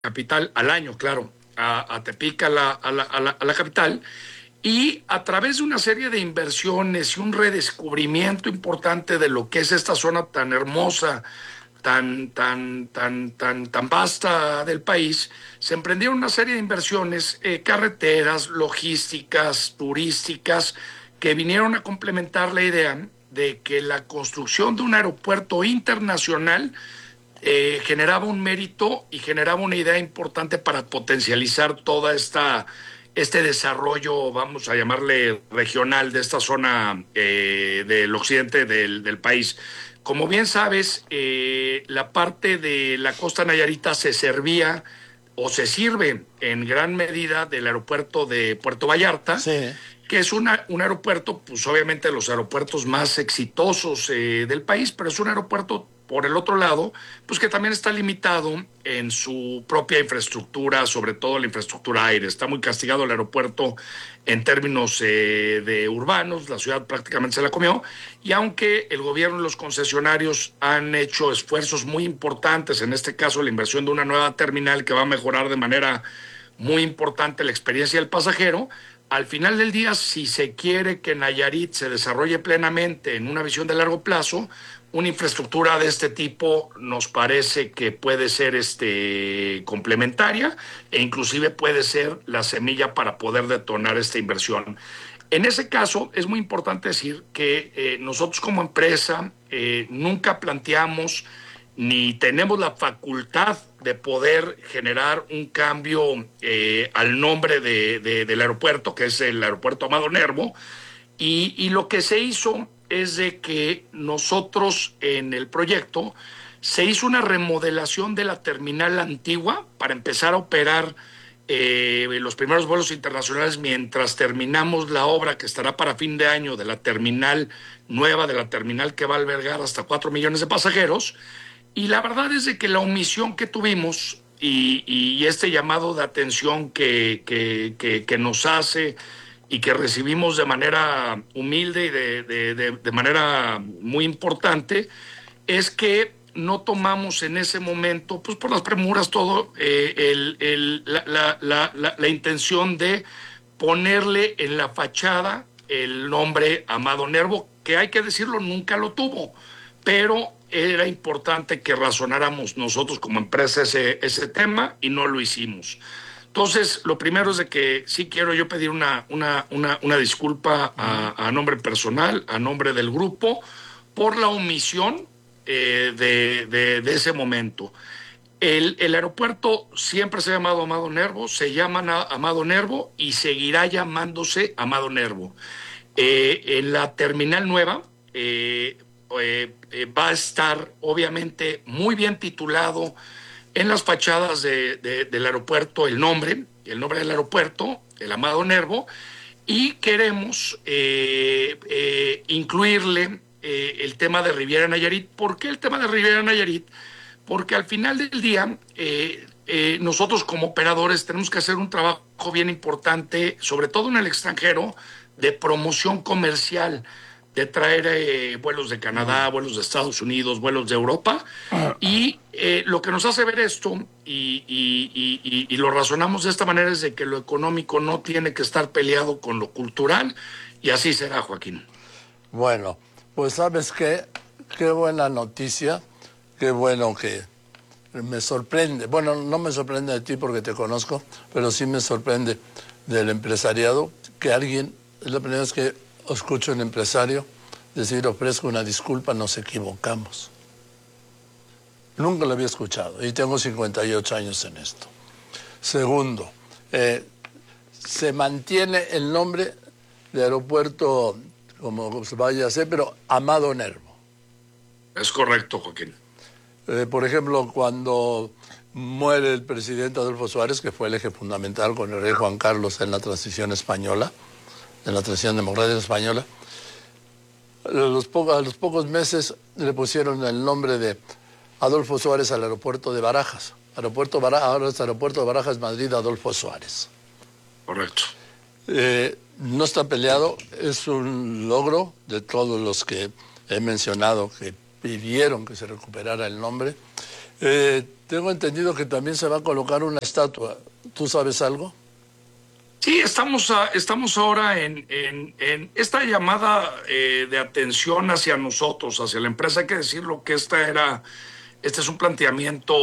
capital, al año, claro, a Tepic, a la capital, y a través de una serie de inversiones y un redescubrimiento importante de lo que es esta zona tan hermosa, tan vasta del país, se emprendieron una serie de inversiones, carreteras, logísticas, turísticas, que vinieron a complementar la idea de que la construcción de un aeropuerto internacional generaba un mérito y generaba una idea importante para potencializar toda este desarrollo, vamos a llamarle regional, de esta zona del occidente del país. Como bien sabes, la parte de la costa nayarita se servía o se sirve en gran medida del aeropuerto de Puerto Vallarta, Sí. que es un aeropuerto, pues obviamente de los aeropuertos más exitosos del país, pero es un aeropuerto, por el otro lado, pues que también está limitado en su propia infraestructura, sobre todo la infraestructura aérea. Está muy castigado el aeropuerto en términos de urbanos, la ciudad prácticamente se la comió, y aunque el gobierno y los concesionarios han hecho esfuerzos muy importantes, en este caso la inversión de una nueva terminal que va a mejorar de manera muy importante la experiencia del pasajero. Al final del día, si se quiere que Nayarit se desarrolle plenamente en una visión de largo plazo, una infraestructura de este tipo nos parece que puede ser complementaria e inclusive puede ser la semilla para poder detonar esta inversión. En ese caso, es muy importante decir que nosotros como empresa nunca planteamos ni tenemos la facultad de poder generar un cambio al nombre del aeropuerto, que es el aeropuerto Amado Nervo, y lo que se hizo es de que nosotros en el proyecto se hizo una remodelación de la terminal antigua para empezar a operar los primeros vuelos internacionales mientras terminamos la obra que estará para fin de año de la terminal nueva, de la terminal que va a albergar hasta 4 millones de pasajeros. Y la verdad es de que la omisión que tuvimos y este llamado de atención que nos hace y que recibimos de manera humilde y de manera muy importante, es que no tomamos en ese momento, pues por las premuras, todo, la intención de ponerle en la fachada el nombre Amado Nervo, que hay que decirlo, nunca lo tuvo, pero era importante que razonáramos nosotros como empresa ese tema y no lo hicimos. Entonces, lo primero es de que sí quiero yo pedir una disculpa a nombre personal, a nombre del grupo, por la omisión de ese momento. El aeropuerto siempre se ha llamado Amado Nervo, se llama Amado Nervo y seguirá llamándose Amado Nervo. En la terminal nueva va a estar obviamente muy bien titulado en las fachadas del aeropuerto el nombre del aeropuerto, el Amado Nervo, y queremos incluirle el tema de Riviera Nayarit. ¿Por qué el tema de Riviera Nayarit? Porque al final del día nosotros como operadores tenemos que hacer un trabajo bien importante, sobre todo en el extranjero, de promoción comercial, de traer vuelos de Canadá, vuelos de Estados Unidos, vuelos de Europa, y lo que nos hace ver esto, y lo razonamos de esta manera, es de que lo económico no tiene que estar peleado con lo cultural, y así será, Joaquín. Bueno, pues ¿sabes qué? Qué buena noticia, qué bueno que me sorprende. Bueno, no me sorprende de ti porque te conozco, pero sí me sorprende del empresariado que alguien, es la primera vez que escucho a un empresario decir: ofrezco una disculpa, nos equivocamos. Nunca lo había escuchado y tengo 58 años en esto. Segundo, se mantiene el nombre de aeropuerto, como se vaya a hacer, pero Amado Nervo. Es correcto, Joaquín. Por ejemplo, cuando muere el presidente Adolfo Suárez, que fue el eje fundamental con el rey Juan Carlos en la transición española, en la transición democrática española, a los pocos meses le pusieron el nombre de Adolfo Suárez al aeropuerto de Barajas. Ahora es aeropuerto de Barajas, Madrid, Adolfo Suárez. Correcto. No está peleado, es un logro de todos los que he mencionado que pidieron que se recuperara el nombre. tengo entendido que también se va a colocar una estatua. ¿Tú sabes algo? Sí, estamos ahora en esta llamada de atención hacia nosotros, hacia la empresa. Hay que decirlo que este es un planteamiento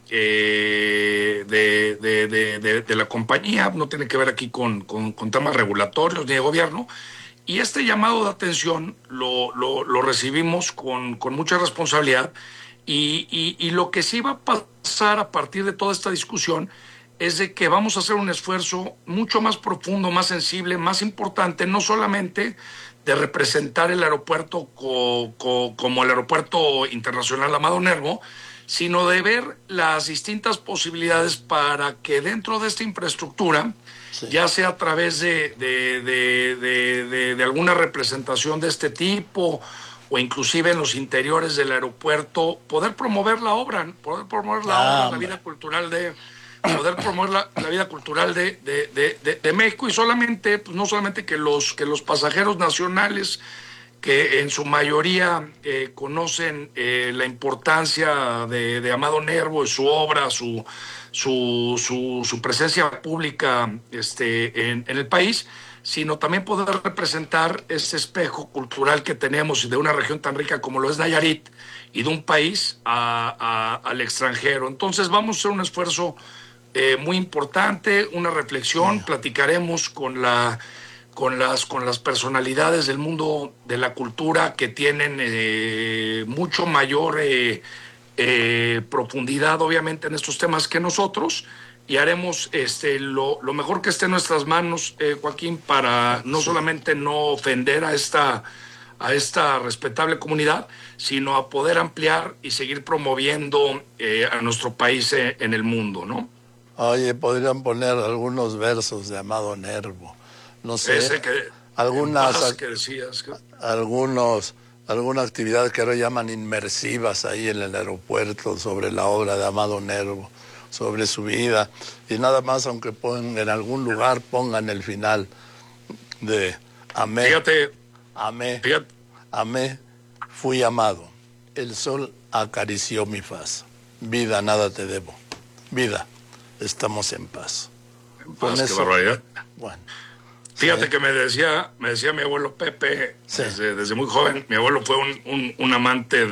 de la compañía, no tiene que ver aquí con temas regulatorios ni de gobierno. Y este llamado de atención lo recibimos con mucha responsabilidad y lo que sí va a pasar a partir de toda esta discusión es de que vamos a hacer un esfuerzo mucho más profundo, más sensible, más importante, no solamente de representar el aeropuerto como el Aeropuerto Internacional Amado Nervo, sino de ver las distintas posibilidades para que dentro de esta infraestructura, Sí. ya sea a través de alguna representación de este tipo o inclusive en los interiores del aeropuerto, poder promover la obra, la vida cultural poder promover la vida cultural de México y solamente, pues no solamente que los pasajeros nacionales que en su mayoría conocen la importancia de Amado Nervo y su obra, su presencia pública en el país, sino también poder representar ese espejo cultural que tenemos de una región tan rica como lo es Nayarit y de un país al extranjero. Entonces vamos a hacer un esfuerzo muy importante, una reflexión, platicaremos con las personalidades del mundo de la cultura que tienen mucho mayor profundidad, obviamente, en estos temas que nosotros, y haremos lo mejor que esté en nuestras manos, Joaquín, para no solamente no ofender a esta respetable comunidad, sino a poder ampliar y seguir promoviendo a nuestro país en el mundo, ¿no? Oye, podrían poner algunos versos de Amado Nervo. No sé, Ese que, algunas, que decías. alguna actividad que ahora llaman inmersivas ahí en el aeropuerto sobre la obra de Amado Nervo, sobre su vida. Y nada más, aunque pongan en algún lugar, pongan el final de amé, Fíjate, amé, fíjate. amé, fui amado. El sol acarició mi faz. Vida, nada te debo. Vida, estamos en paz. Con Qué eso, barbaridad. bueno. Fíjate Sí. que me decía mi abuelo Pepe, Sí. desde muy joven. Mi abuelo fue un amante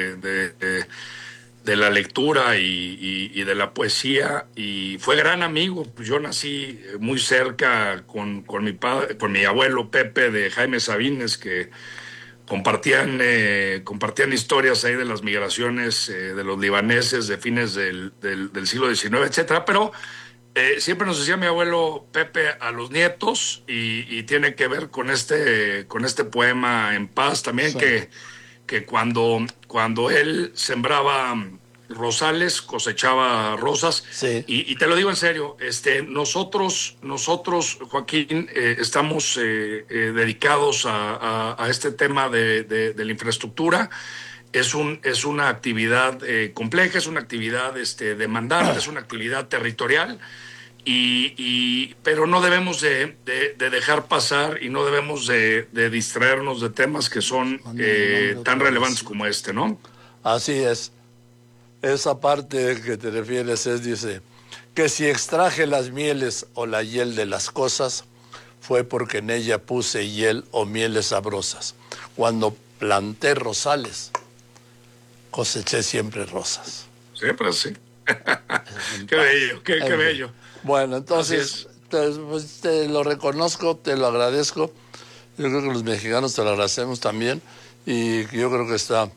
de la lectura y de la poesía, y fue gran amigo. Yo nací muy cerca con mi padre, con mi abuelo Pepe, de Jaime Sabines, que compartían historias ahí de las migraciones de los libaneses de fines del siglo XIX, etcétera. Pero siempre nos decía mi abuelo Pepe a los nietos, y tiene que ver con este poema En Paz también, Sí. que cuando él sembraba rosales, cosechaba rosas. Sí. Y te lo digo en serio, nosotros, Joaquín, estamos dedicados a este tema de la infraestructura. Es una actividad compleja, es una actividad demandante, es una actividad territorial, pero no debemos de dejar pasar y no debemos de distraernos de temas que son tan relevantes como ¿no? Así es. Esa parte que te refieres dice, que si extraje las mieles o la hiel de las cosas, fue porque en ella puse hiel o mieles sabrosas. Cuando planté rosales, coseché siempre rosas. Siempre así. Qué bello, qué bello. Bueno, entonces, pues, te lo reconozco, te lo agradezco. Yo creo que los mexicanos te lo agradecemos también. Y yo creo que está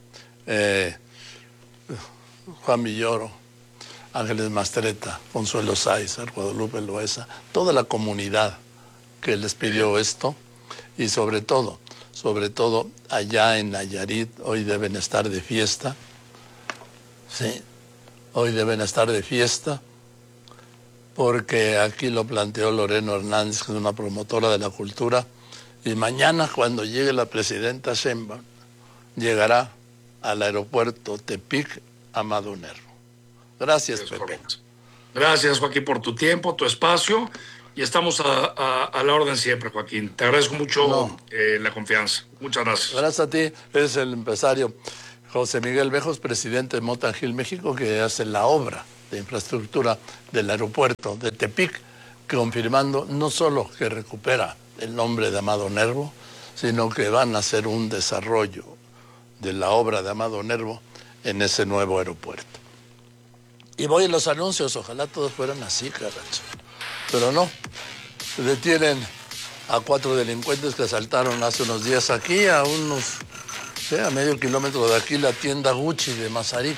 Juan Villoro, Ángeles Mastreta, Consuelo Sáizar, Guadalupe Loaiza, toda la comunidad que les pidió esto. Y sobre todo, allá en Nayarit, hoy deben estar de fiesta. Sí, hoy deben estar de fiesta, porque aquí lo planteó Loreno Hernández, que es una promotora de la cultura, y mañana, cuando llegue la presidenta Sheinbaum, llegará al aeropuerto Tepic Amado Nervo. Gracias, Es Pepe. correcto. Gracias, Joaquín, por tu tiempo, tu espacio, y estamos a la orden siempre, Joaquín. Te agradezco mucho la confianza. Muchas gracias. Gracias a ti. Es el empresario José Miguel Bejos, presidente de Motan Hill México, que hace la obra de infraestructura del aeropuerto de Tepic, confirmando no solo que recupera el nombre de Amado Nervo, sino que van a hacer un desarrollo de la obra de Amado Nervo en ese nuevo aeropuerto. Y voy a los anuncios, ojalá todos fueran así, caracho. Pero no, detienen a 4 delincuentes que asaltaron hace unos días aquí, a medio kilómetro de aquí, la tienda Gucci de Mazarik.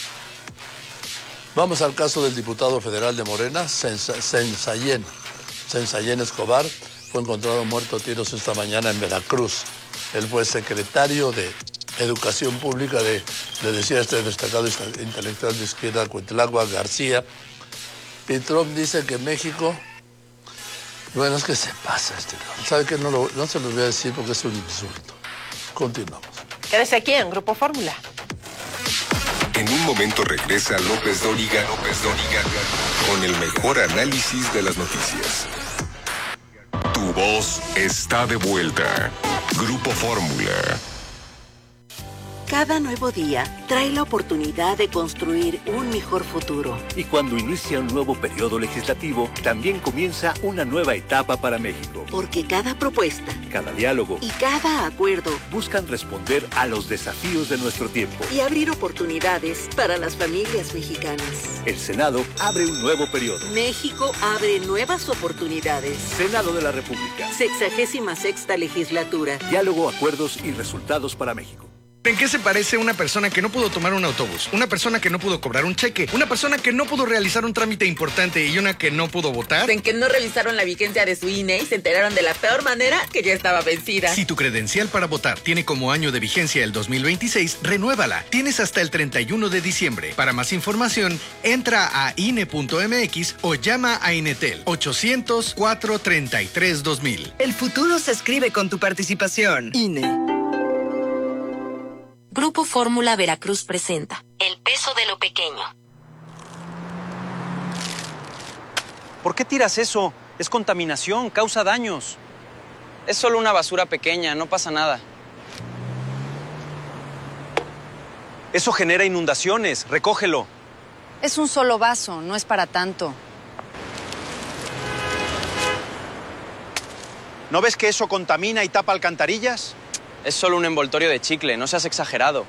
Vamos al caso del diputado federal de Morena, Sensayén Escobar. Fue encontrado muerto a tiros esta mañana en Veracruz. Él fue secretario de Educación Pública le decía este destacado intelectual de izquierda, Cuitlagua García. Y Trump dice que México, bueno, es que se pasa ¿sabe qué? No se los voy a decir porque es un insulto. Continuamos. Quédese aquí en Grupo Fórmula. En un momento regresa López Dóriga con el mejor análisis de las noticias. Tu voz está de vuelta. Grupo Fórmula. Cada nuevo día trae la oportunidad de construir un mejor futuro. Y cuando inicia un nuevo periodo legislativo, también comienza una nueva etapa para México. Porque cada propuesta, cada diálogo y cada acuerdo buscan responder a los desafíos de nuestro tiempo. Y abrir oportunidades para las familias mexicanas. El Senado abre un nuevo periodo. México abre nuevas oportunidades. Senado de la República. 66ª legislatura. Diálogo, acuerdos y resultados para México. ¿En qué se parece una persona que no pudo tomar un autobús? Una persona que no pudo cobrar un cheque, una persona que no pudo realizar un trámite importante y una que no pudo votar. En que no revisaron la vigencia de su INE y se enteraron de la peor manera que ya estaba vencida. Si tu credencial para votar tiene como año de vigencia el 2026, renuévala. Tienes hasta el 31 de diciembre. Para más información, entra a INE.mx o llama a Inetel 800-433-2000. El futuro se escribe con tu participación. INE. Grupo Fórmula Veracruz presenta El peso de lo pequeño. ¿Por qué tiras eso? Es contaminación, causa daños. Es solo una basura pequeña, no pasa nada. Eso genera inundaciones, recógelo. Es un solo vaso, no es para tanto. ¿No ves que eso contamina y tapa alcantarillas? Es solo un envoltorio de chicle, no seas exagerado.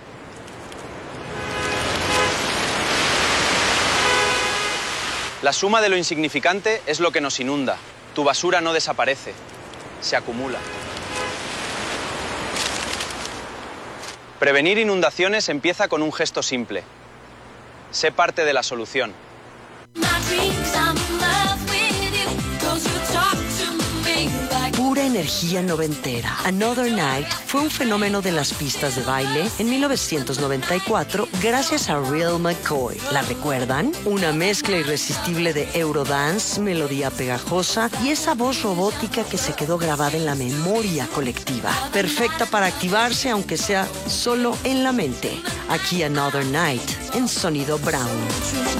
La suma de lo insignificante es lo que nos inunda. Tu basura no desaparece, se acumula. Prevenir inundaciones empieza con un gesto simple. Sé parte de la solución. Pura energía noventera. Another Night fue un fenómeno de las pistas de baile en 1994 gracias a Real McCoy. ¿La recuerdan? Una mezcla irresistible de Eurodance, melodía pegajosa y esa voz robótica que se quedó grabada en la memoria colectiva. Perfecta para activarse aunque sea solo en la mente. Aquí Another Night en Sonido Brown.